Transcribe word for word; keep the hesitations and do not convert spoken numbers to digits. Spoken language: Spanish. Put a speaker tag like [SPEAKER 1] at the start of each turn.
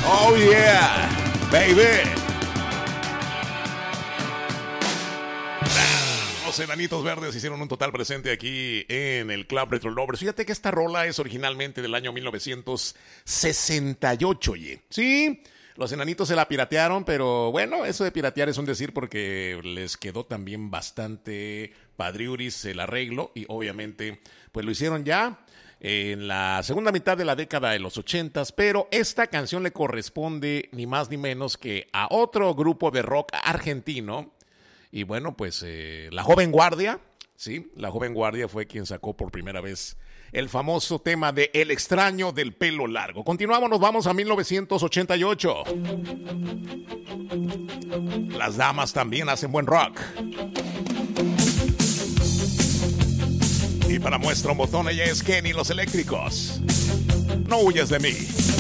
[SPEAKER 1] Oh yeah, baby. Los Enanitos Verdes hicieron un total presente aquí en el Club Retro Lovers. Fíjate que esta rola es originalmente del año mil novecientos sesenta y ocho, oye. Sí, los Enanitos se la piratearon, pero bueno, eso de piratear es un decir porque les quedó también bastante padriuris el arreglo y obviamente pues lo hicieron ya en la segunda mitad de la década de los ochentas, pero esta canción le corresponde ni más ni menos que a otro grupo de rock argentino. Y bueno, pues eh, la Joven Guardia, sí, la Joven Guardia fue quien sacó por primera vez el famoso tema de El extraño del pelo largo. Continuamos, nos vamos a mil novecientos ochenta y ocho. Las damas también hacen buen rock. Y para muestra un botón, ella es Kenny Los Eléctricos. No huyas de mí.